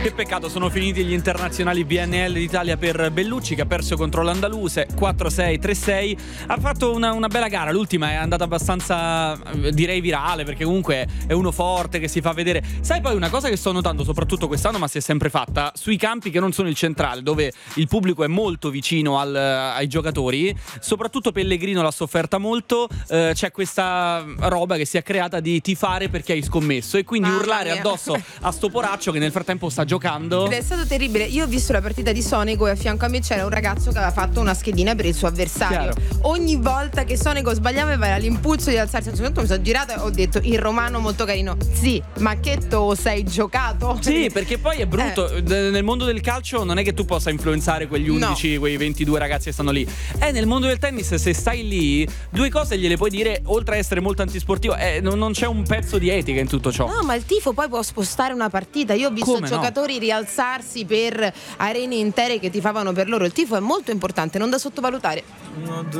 Che peccato, sono finiti gli internazionali BNL d'Italia per Bellucci, che ha perso contro l'Andaluse 4-6, 3-6. Ha fatto una bella gara, l'ultima è andata abbastanza, direi, virale, perché comunque è uno forte che si fa vedere. Sai, poi una cosa che sto notando soprattutto quest'anno, ma si è sempre fatta, sui campi che non sono il centrale, dove il pubblico è molto vicino ai giocatori, soprattutto Pellegrino l'ha sofferta molto, c'è questa roba che si è creata di tifare perché hai scommesso e quindi urlare addosso a sto poraccio che nel frattempo sta giocando. Ed è stato terribile. Io ho visto la partita di Sonego e a fianco a me c'era un ragazzo che aveva fatto una schedina per il suo avversario. Chiaro. Ogni volta che Sonego sbagliava aveva l'impulso di alzarsi. A un certo punto mi sono girata e ho detto in romano molto carino: sì, ma che tu sei giocato? Sì, perché poi è brutto. Nel mondo del calcio non è che tu possa influenzare quegli 11, quei 22 ragazzi che stanno lì. Nel mondo del tennis, se stai lì, due cose gliele puoi dire, oltre a essere molto antisportivo, non c'è un pezzo di etica in tutto ciò. No, ma il tifo poi può spostare una partita. Io ho visto giocatori rialzarsi per arene intere che tifavano per loro. Il tifo è molto importante, non da sottovalutare.